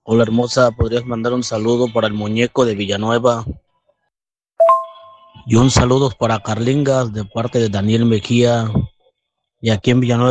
Hola hermosa, ¿podrías mandar un saludo para el muñeco de Villanueva? Y un saludo para Carlingas de parte de Daniel Mejía. Y aquí en Villanueva